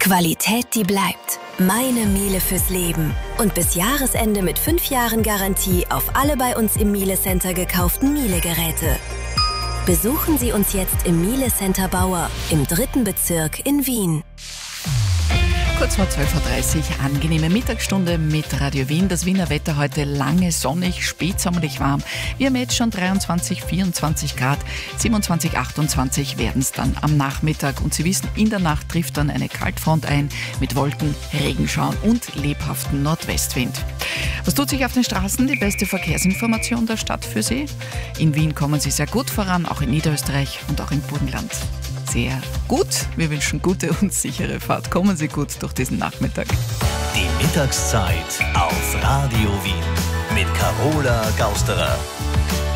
Qualität, die bleibt. Meine Miele fürs Leben. Und bis Jahresende mit 5 Jahren Garantie auf alle bei uns im Miele Center gekauften Miele-Geräte. Besuchen Sie uns jetzt im Miele Center Bauer im 3. Bezirk in Wien. Kurz vor 12.30 Uhr, angenehme Mittagsstunde mit Radio Wien. Das Wiener Wetter heute lange sonnig, spätsommerlich warm. Wir haben jetzt schon 23, 24 Grad, 27, 28 werden es dann am Nachmittag. Und Sie wissen, in der Nacht trifft dann eine Kaltfront ein mit Wolken, Regenschauern und lebhaftem Nordwestwind. Was tut sich auf den Straßen? Die beste Verkehrsinformation der Stadt für Sie. In Wien kommen Sie sehr gut voran, auch in Niederösterreich und auch im Burgenland. Sehr gut. Wir wünschen gute und sichere Fahrt. Kommen Sie gut durch diesen Nachmittag. Die Mittagszeit auf Radio Wien mit Carola Gausterer.